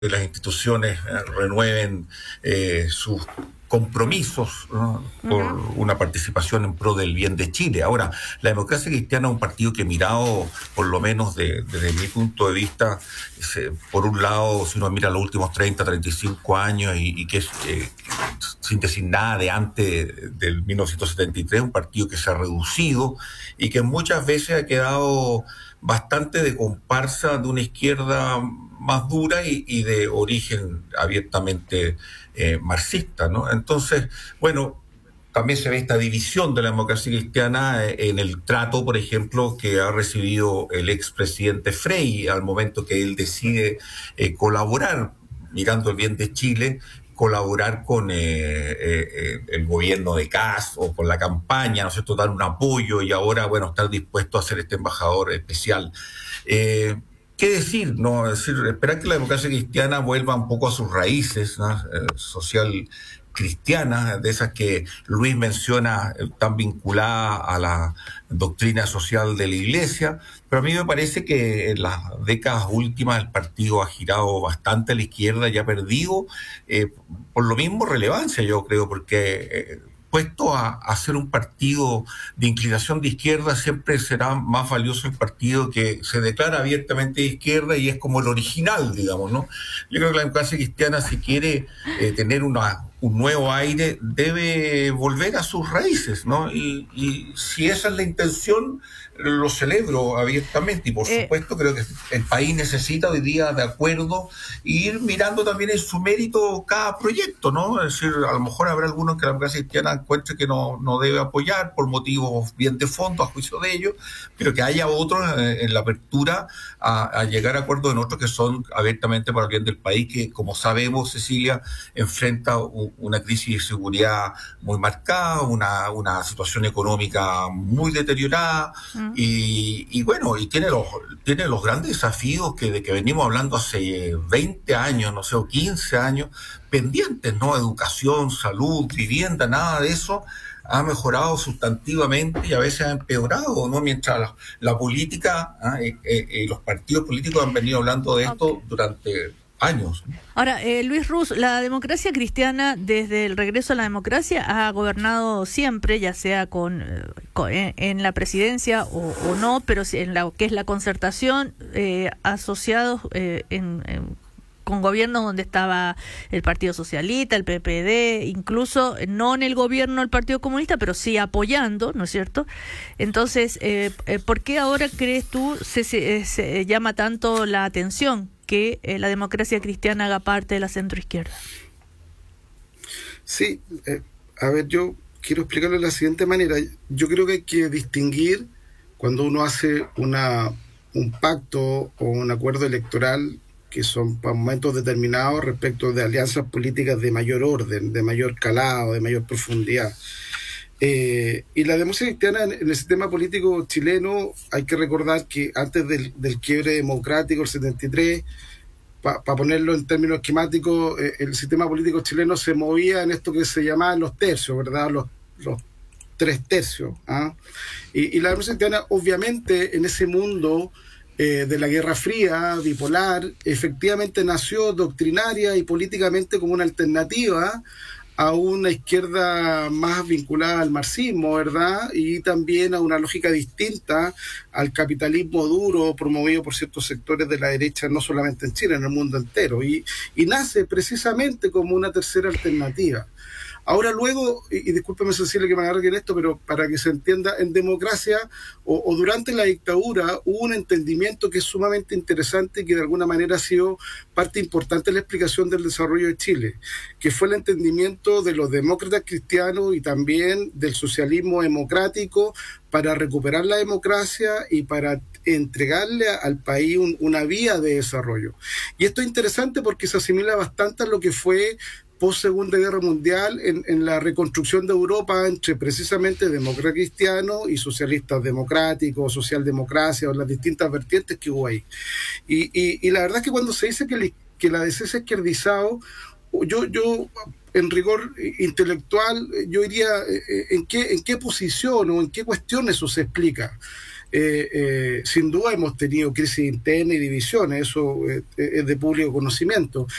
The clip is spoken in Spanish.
que las instituciones renueven sus compromisos, ¿no?, por una participación en pro del bien de Chile. Ahora, la Democracia Cristiana es un partido que mirado, por lo menos desde mi punto de vista, por un lado, si uno mira los últimos 30, 35 años y que es, sin decir nada de antes del 1973, un partido que se ha reducido y que muchas veces ha quedado bastante de comparsa de una izquierda más dura y de origen abiertamente marxista, ¿no? Entonces, bueno, también se ve esta división de la democracia cristiana en el trato, por ejemplo, que ha recibido el expresidente Frei al momento que él decide colaborar, mirando el bien de Chile, colaborar con el gobierno de Kast o con la campaña, ¿no es cierto?, dar un apoyo y ahora, bueno, estar dispuesto a ser este embajador especial. ¿Qué decir? No, es decir, esperar que la democracia cristiana vuelva un poco a sus raíces, ¿no?, social cristianas, de esas que Luis menciona, tan vinculadas a la doctrina social de la Iglesia, pero a mí me parece que en las décadas últimas el partido ha girado bastante a la izquierda y ha perdido, por lo mismo, relevancia, yo creo, porque puesto a ser un partido de inclinación de izquierda, siempre será más valioso el partido que se declara abiertamente de izquierda y es como el original, digamos, ¿no? Yo creo que la democracia cristiana, si quiere tener un nuevo aire, debe volver a sus raíces, ¿no? Y si esa es la intención, lo celebro abiertamente y por supuesto creo que el país necesita hoy día de acuerdo e ir mirando también en su mérito cada proyecto, ¿no? Es decir, a lo mejor habrá algunos que la democracia cristiana encuentre que no debe apoyar por motivos bien de fondo, a juicio de ellos, pero que haya otros en la apertura a llegar a acuerdos en otros que son abiertamente para el bien del país, que como sabemos, Cecilia, enfrenta una crisis de seguridad muy marcada, una situación económica muy deteriorada, y bueno, y tiene los grandes desafíos de que venimos hablando hace 20 años, no sé, o 15 años, pendientes, ¿no? Educación, salud, vivienda, nada de eso ha mejorado sustantivamente y a veces ha empeorado, ¿no? Mientras la política, los partidos políticos han venido hablando de esto durante años. Ahora, Luis Ruz, la democracia cristiana, desde el regreso a la democracia, ha gobernado siempre, ya sea en la presidencia o no, pero en lo que es la concertación, asociados con gobiernos donde estaba el Partido Socialista, el PPD, incluso no en el gobierno del Partido Comunista, pero sí apoyando, ¿no es cierto? Entonces, ¿por qué ahora crees tú se llama tanto la atención que la democracia cristiana haga parte de la centroizquierda? Sí, a ver, yo quiero explicarlo de la siguiente manera. Yo creo que hay que distinguir cuando uno hace un pacto o un acuerdo electoral que son para momentos determinados respecto de alianzas políticas de mayor orden, de mayor calado, de mayor profundidad. Y la democracia cristiana en el sistema político chileno, hay que recordar que antes del quiebre democrático, el 73, para ponerlo en términos esquemáticos, el sistema político chileno se movía en esto que se llamaban los tercios, ¿verdad? Los 3 tercios. Y la democracia cristiana, obviamente, en ese mundo de la Guerra Fría, bipolar, efectivamente nació doctrinaria y políticamente como una alternativa a una izquierda más vinculada al marxismo, ¿verdad? Y también a una lógica distinta al capitalismo duro promovido por ciertos sectores de la derecha, no solamente en Chile, en el mundo entero. Y nace precisamente como una tercera alternativa. Ahora luego, y discúlpeme Cecilia que me agarre en esto, pero para que se entienda, en democracia o durante la dictadura hubo un entendimiento que es sumamente interesante y que de alguna manera ha sido parte importante de la explicación del desarrollo de Chile, que fue el entendimiento de los demócratas cristianos y también del socialismo democrático para recuperar la democracia y para entregarle al país una vía de desarrollo. Y esto es interesante porque se asimila bastante a lo que fue post Segunda Guerra Mundial en la reconstrucción de Europa entre precisamente demócratas cristianos y socialistas democráticos, socialdemocracia o las distintas vertientes que hubo ahí. Y la verdad es que cuando se dice que la DC se ha izquierdizado, yo en rigor intelectual, yo diría en qué posición o en qué cuestión eso se explica. sin duda hemos tenido crisis internas y divisiones, eso es de público conocimiento,